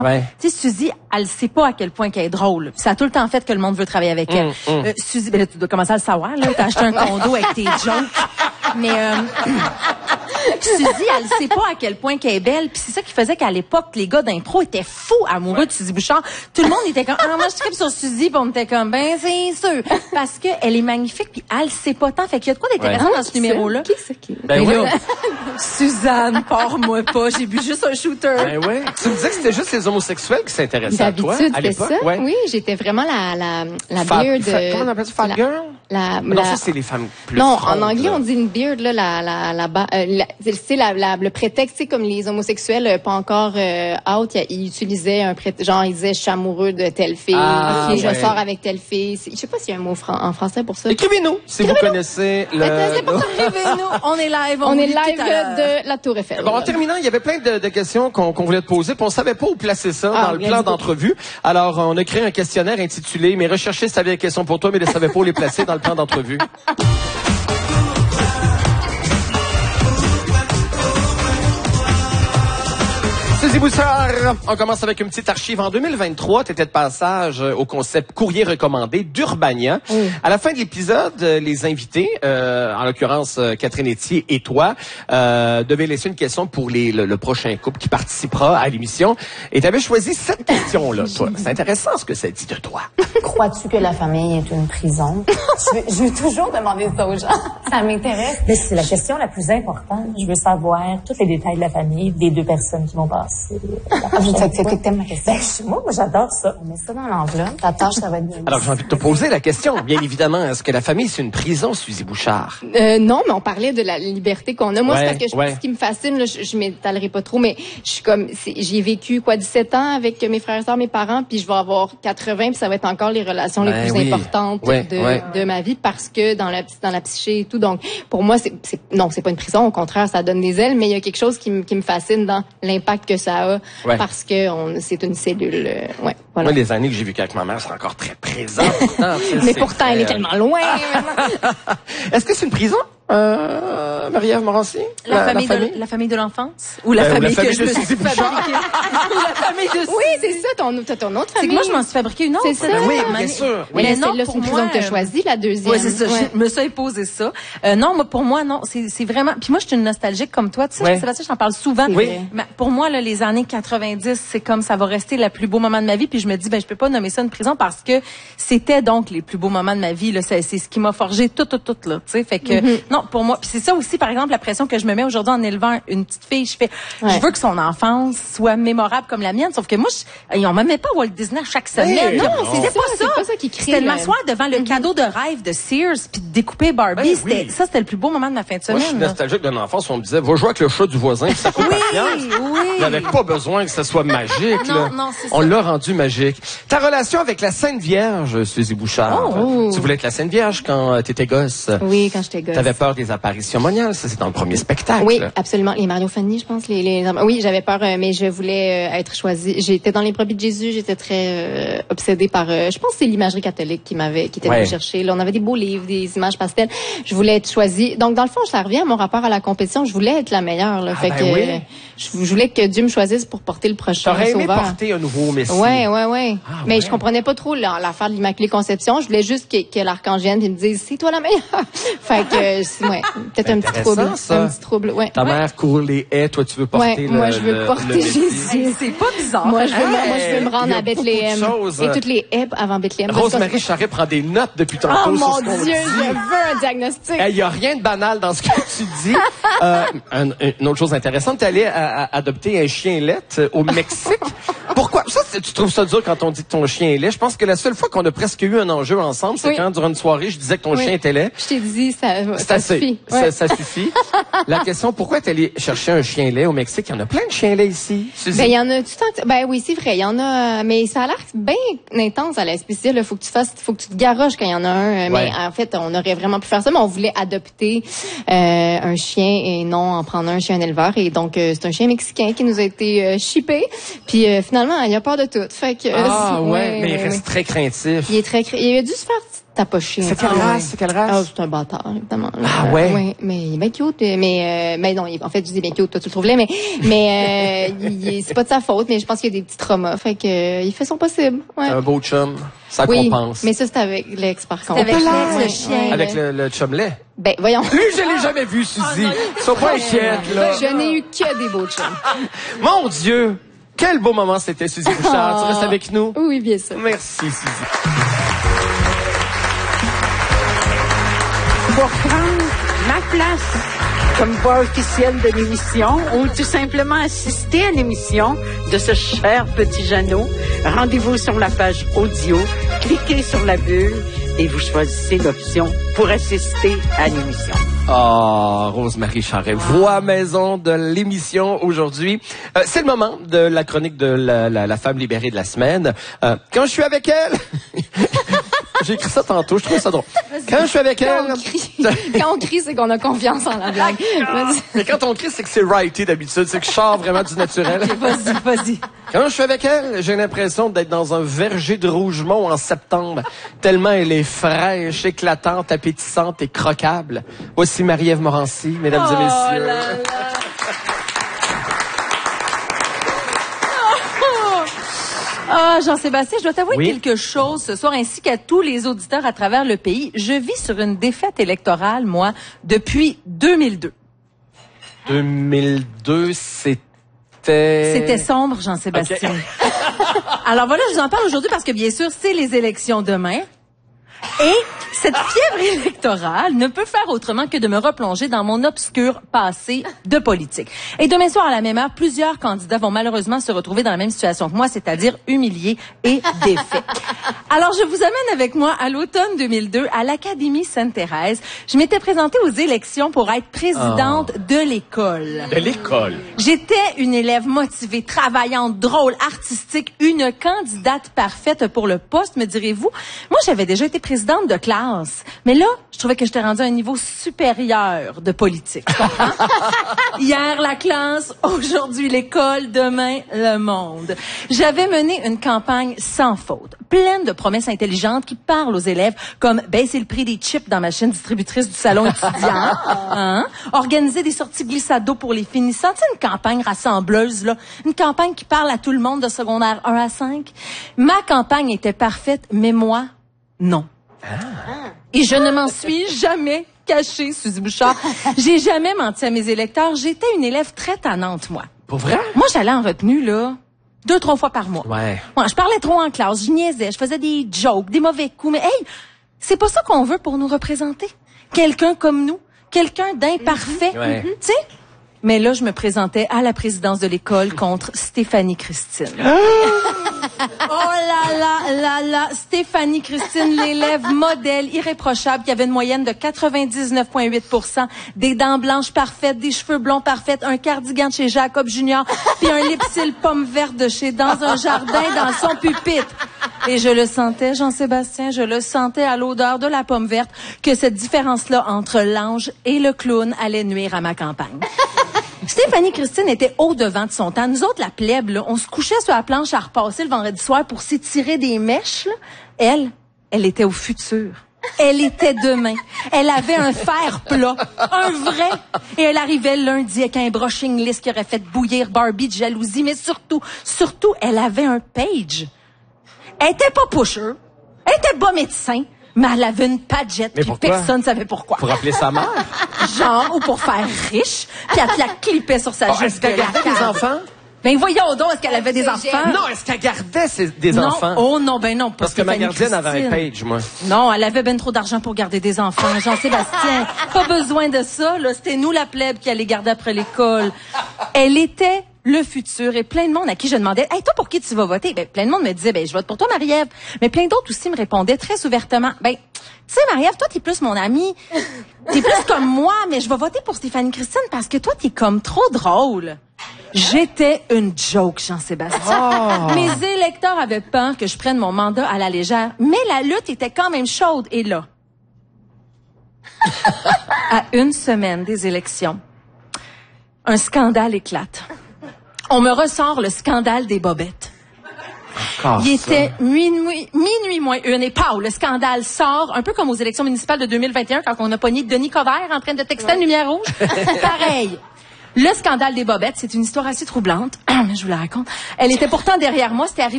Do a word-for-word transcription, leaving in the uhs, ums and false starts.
Ouais. Tu sais, Suzy, elle sait pas à quel point qu'elle est drôle. Ça a tout le temps fait que le monde veut travailler avec elle. Mm, mm. Euh, Suzy, ben là, tu dois commencer à le savoir, là. T'as acheté un condo avec tes jokes. Mais, euh, Suzy, elle sait pas à quel point qu'elle est belle. Puis c'est ça qui faisait qu'à l'époque, les gars d'impro étaient fous amoureux ouais. de Suzy Bouchard. Tout le monde était comme, ah, moi, je tripe sur Suzy. Puis on était comme, ben, c'est sûr. Parce que elle est magnifique. Puis elle sait pas tant. Fait qu'il y a de quoi d'intéressant ouais. dans ce numéro-là. Qui c'est qui? Ben oui. Suzanne, pars-moi pas. J'ai bu juste un shooter. Ben ouais. Tu me disais que c'était juste les homosexuels qui s'intéressaient à toi, à l'époque? Ça. Ouais. Oui, j'étais vraiment la, la, la Fa- beard. Fa- comment on appelle ça? Fat la, girl? La, non, la, ça, c'est les femmes plus Non, frondes, en anglais, là. on dit une beard, là, la, la, la, la, euh, la c'est la, la, le prétexte, c'est comme les homosexuels, euh, pas encore euh, out, ils utilisaient un prétexte, genre, ils disaient, je suis amoureux de telle fille, ah, okay, ouais. je sors avec telle fille. Je sais pas s'il y a un mot fran- en français pour ça. Écrivez-nous, si Écrivez-nous. vous connaissez le... C'est pas ça, écrivez-nous. On est live. On, on est live de la Tour Eiffel. Bon, en terminant, il y avait plein de, de questions qu'on qu'on voulait te poser, puis on savait pas où placer ça ah, dans le plan d'entrevue. Alors, on a créé un questionnaire intitulé « Mes recherchistes avaient des questions pour toi, mais ne savaient pas où les placer dans le plan d'entrevue ». Suzy Bouchard, on commence avec une petite archive. En deux mille vingt-trois, tu étais de passage au concept courrier recommandé d'Urbania. Oui. À la fin de l'épisode, les invités, euh, en l'occurrence Catherine Etier et toi, euh, devaient laisser une question pour les, le, le prochain couple qui participera à l'émission. Et tu avais choisi cette question-là, toi. C'est intéressant ce que ça dit de toi. Crois-tu que la famille est une prison? je, veux, je veux toujours demander ça aux gens. Ça m'intéresse. Mais c'est la question la plus importante. Je veux savoir tous les détails de la famille des deux personnes qui vont passer. Ah, je sais que t'aimes ma question. Ben, moi, moi j'adore ça. On met ça dans l'enveloppe. Ta tâche, ça va être bien. Alors, j'ai envie de te poser la question, bien évidemment. Est-ce que la famille, c'est une prison, Suzy Bouchard? Euh, non, mais on parlait de la liberté qu'on a. Moi, ouais, c'est parce que je, ouais. ce qui me fascine, là, je, je m'étalerai pas trop, mais je suis comme, j'ai vécu, quoi, dix-sept ans avec mes frères et sœurs, mes parents, puis je vais avoir quatre-vingts, puis ça va être encore les relations ben, les plus oui. importantes ouais, de, ouais. de ma vie parce que dans la, dans la psyché et tout. Donc, pour moi, c'est, c'est non, c'est pas une prison. Au contraire, ça donne des ailes, mais il y a quelque chose qui, m- qui me fascine dans l'impact que ça a. Ouais. Parce que on, c'est une cellule. Euh, ouais, voilà. Moi, les années que j'ai vécues avec ma mère, c'est encore très présent. Pourtant, mais pourtant, très... elle est tellement loin. Est-ce que c'est une prison, euh, Marie-Ève Morancy? La, la, famille la, famille de, la famille de l'enfance? Ou la, euh, famille, la famille que de je me suis fabriquée? La famille de Oui, c'est ça, ton, ton autre famille. C'est que moi, je m'en suis fabriqué une autre. C'est ça. Ben oui, bien sûr. Oui. Mais, mais non, c'est une prison que tu as choisie, la deuxième. Oui, c'est ça. Ouais. Je me suis imposé ça. Euh, non, moi, pour moi, non, c'est, c'est vraiment... Puis moi, je suis une nostalgique comme toi. Tu sais, ouais. Sébastien, j'en parle souvent. Oui. Mais pour moi, là, les années quatre-vingt-dix, c'est comme ça va rester le plus beau moment de ma vie. Puis je me dis, ben, je peux pas nommer ça une prison parce que c'était donc les plus beaux moments de ma vie. Là, c'est, c'est ce qui m'a forgé tout, tout, tout, là. Tu sais, fait que mm-hmm. non, pour moi. Puis c'est ça aussi, par exemple, la pression que je me mets aujourd'hui en élevant une petite fille. Je fais, ouais. je veux que son enfance soit mémorable comme la mienne. Sauf que moi, je, on m'aimait pas Walt Disney chaque semaine. Hey, non, non, c'était ça, pas ça. C'est pas ça qui crée. C'était de m'asseoir devant le mm-hmm. cadeau de rêve de Sears puis de découper Barbie. Ben, c'était, oui. ça, c'était le plus beau moment de ma fin de semaine. Moi, je suis nostalgique d'une enfance où on me disait, va jouer avec le chat du voisin, puis ça coûte oui, patience. Oui, Il n'avait pas besoin que ça soit magique, non, là. Non, c'est on ça. l'a rendu magique. Ta relation avec la Sainte Vierge, Suzy Bouchard. Oh. Tu voulais être la Sainte Vierge quand euh, t'étais gosse. Oui, quand j'étais gosse. T'avais peur des apparitions moniales, ça, c'est dans le premier spectacle. Oui, absolument. Les Mario Fanny, je pense. Les, les... Oui, j'avais peur, euh, mais je voulais euh, être choisie. J'étais dans les brebis de Jésus, j'étais très euh, obsédée par... Euh, je pense que c'est l'imagerie catholique qui m'avait, qui était ouais. venue chercher. Là, on avait des beaux livres, des images pastel. Je voulais être choisie. Donc, dans le fond, ça revient à mon rapport à la compétition. Je voulais être la meilleure. Là, ah, fait ben que oui. euh, je, je voulais que Dieu me choisisse pour porter le prochain T'aurais aimé sauveur. porter un nouveau Messie. Ouais, ouais, ouais. Ah, mais ouais. je comprenais pas trop là, l'affaire de l'Immaculée Conception. Je voulais juste que, que l'archange vienne et me dise, c'est toi la meilleure. Fait que, c'est, ouais, peut-être un petit trouble. Ça. Un petit trouble, ouais. Ta ouais. mère court les haies, toi tu veux porter ouais, le moi je veux le, porter le Jésus. C'est pas bizarre. Moi je veux, hey, moi je veux me rendre à Bethléem. Et toutes les haies avant Bethléem. Rosemary Charret prend des notes depuis tantôt. Oh sur mon ce qu'on Dieu, dit. je veux un diagnostic. Il hey, y a rien de banal dans ce que tu dis. euh, un, une autre chose intéressante, tu allais à, à adopter un chien lait au Mexique. Pourquoi? Ça, tu trouves ça dur quand on dit que ton chien est laid? Je pense que la seule fois qu'on a presque eu un enjeu ensemble, c'est oui. quand, durant une soirée, je disais que ton oui. chien était laid. Je t'ai dit, ça, c'est ça assez. suffit. Ça, Ouais. ça suffit. La question, pourquoi t'es allé chercher un chien lait au Mexique? Il y en a plein de chiens laits ici. Ben, il y en a tout le temps. Ben oui, c'est vrai. Il y en a, mais ça a l'air bien intense à la spéciale. Il faut que tu fasses, faut que tu te garoches quand il y en a un. Mais ouais. en fait, on aurait vraiment pu faire ça, mais on voulait adopter euh, un chien et non en prendre un chez un éleveur. Et donc, euh, c'est un chien mexicain qui nous a été euh, shippé. Puis euh, finalement, il a peur de tout. Fait que, ah euh, ouais, ouais, mais il ouais, reste ouais. très craintif. Il est très, il a dû se faire tapoché. C'est quelle Ah, race? ouais. C'est quelle race? Ah, c'est un bâtard, évidemment. Ah, Euh, ouais? ouais, mais il est bien cute. Mais, euh, mais non, il, en fait, je dis bien cute, toi, tu le trouves là, mais, mais, euh, il, il, c'est pas de sa faute, mais je pense qu'il y a des petits traumas. Fait que, euh, il fait son possible. Ouais. Un beau chum. Ça oui, compense. mais ça, c'est avec l'ex, par contre. avec l'ex, Ouais, le chien. ouais, Avec ouais. le, le chumlet. Ben, voyons. Lui, je l'ai jamais vu, Suzy. Sois pas inquiète, là. Je n'ai eu que des beaux chums. Mon Dieu! Quel beau moment c'était, Suzy Bouchard. Tu restes avec nous? Oui, bien sûr. Merci, Suzy. Pour prendre ma place comme voix officielle de l'émission ou tout simplement assister à l'émission de ce cher petit Jeannot, rendez-vous sur la page audio, cliquez sur la bulle et vous choisissez l'option pour assister à l'émission. Ah, oh, Rose-Marie Charret, voix maison de l'émission aujourd'hui. Euh, c'est le moment de la chronique de la, la, la femme libérée de la semaine. Euh, quand je suis avec elle... J'ai écrit ça tantôt, je trouve ça drôle. Quand je suis avec Quand elle... on crie, quand on crie, c'est qu'on a confiance en la blague. Mais quand on crie, c'est que c'est writé d'habitude, c'est que je sors vraiment du naturel. Vas-y, vas-y. Quand je suis avec elle, j'ai l'impression d'être dans un verger de Rougemont en septembre, tellement elle est fraîche, éclatante, appétissante et croquable. Voici Marie-Ève Morancy, mesdames Oh et messieurs. là là. Ah, Jean-Sébastien, je dois t'avouer Oui? quelque chose ce soir, ainsi qu'à tous les auditeurs à travers le pays. Je vis sur une défaite électorale, moi, depuis deux mille deux. deux mille deux, c'était... C'était sombre, Jean-Sébastien. Alors voilà, je vous en parle aujourd'hui parce que, bien sûr, c'est les élections demain. Et cette fièvre électorale ne peut faire autrement que de me replonger dans mon obscur passé de politique. Et demain soir, à la même heure, plusieurs candidats vont malheureusement se retrouver dans la même situation que moi, c'est-à-dire humiliés et défaits. Alors, je vous amène avec moi à l'automne deux mille deux à l'Académie Sainte-Thérèse. Je m'étais présentée aux élections pour être présidente de l'école. De l'école. J'étais une élève motivée, travaillante, drôle, artistique, une candidate parfaite pour le poste, me direz-vous. Moi, j'avais déjà été présidente de classe, mais là, je trouvais que j'étais rendue à un niveau supérieur de politique. Tu comprends? Hier, la classe, aujourd'hui, l'école, demain, le monde. J'avais mené une campagne sans faute, pleine de promesses intelligentes qui parlent aux élèves, comme baisser le prix des chips dans ma chaîne distributrice du salon étudiant, hein? Organiser des sorties glissade d'eau pour les finissants. Tu sais, une campagne rassembleuse, là. Une campagne qui parle à tout le monde de secondaire un à cinq. Ma campagne était parfaite, mais moi, non. Ah. Et je ne m'en suis jamais cachée, Suzy Bouchard. J'ai jamais menti à mes électeurs. J'étais une élève très tannante, moi. Pour vrai? Moi, j'allais en retenue, là, deux, trois fois par mois. Ouais. Moi, je parlais trop en classe, je niaisais, je faisais des jokes, des mauvais coups. Mais hey, c'est pas ça qu'on veut pour nous représenter. Quelqu'un comme nous. Quelqu'un d'imparfait. Ouais. Tu sais? Mais là, je me présentais à la présidence de l'école contre Stéphanie Christine. Oh là là là là, Stéphanie Christine, l'élève modèle irréprochable qui avait une moyenne de quatre-vingt-dix-neuf virgule huit pour cent, des dents blanches parfaites, des cheveux blonds parfaits, un cardigan de chez Jacob Junior, puis un lipsil pomme verte de chez Dans un jardin dans son pupitre. Et je le sentais, Jean-Sébastien, je le sentais à l'odeur de la pomme verte que cette différence-là entre l'ange et le clown allait nuire à ma campagne. Stéphanie Christine était au devant de son temps. Nous autres, la plèbe, là, on se couchait sur la planche à repasser le vendredi soir pour s'étirer des mèches. Là. Elle, elle était au futur. Elle était demain. Elle avait un fer plat, un vrai. Et elle arrivait lundi avec un brushing list qui aurait fait bouillir Barbie de jalousie. Mais surtout, surtout, elle avait un page. Elle était pas pusher. Elle était pas médecin. Mais elle avait une padgette, puis personne ne savait pourquoi. Pour appeler sa mère? Genre, ou pour faire riche, puis elle te la clippait sur sa Oh, jupe. est-ce qu'elle gardait des enfants? Ben voyons donc, est-ce qu'elle avait des enfants? Non, est-ce qu'elle gardait ses, des non. enfants? Oh non, ben non, pas Parce que ma Stéphanie gardienne avait un Christine. page, moi. Non, elle avait ben trop d'argent pour garder des enfants. Jean-Sébastien, pas besoin de ça, là. C'était nous, la plèbe, qui allait garder après l'école. Elle était le futur et plein de monde à qui je demandais, hey, toi, pour qui tu vas voter? Ben, plein de monde me disait, ben, je vote pour toi, Marie-Ève. Mais plein d'autres aussi me répondaient très ouvertement, ben, tu sais, Marie-Ève, toi, t'es plus mon amie. T'es plus comme moi, mais je vais voter pour Stéphanie Christine parce que toi, t'es comme trop drôle. J'étais une joke, Jean-Sébastien. Oh. Mes électeurs avaient peur que je prenne mon mandat à la légère, mais la lutte était quand même chaude. Et là, à une semaine des élections, un scandale éclate. On me ressort le scandale des bobettes. encore Il ça. était minuit, minuit moins une et pow, le scandale sort, un peu comme aux élections municipales de deux mille vingt et un quand on a pogné Denis Coderre en train de texter une lumière rouge. Pareil. Le scandale des bobettes, c'est une histoire assez troublante. Je vous la raconte. Elle était pourtant derrière moi. C'était arrivé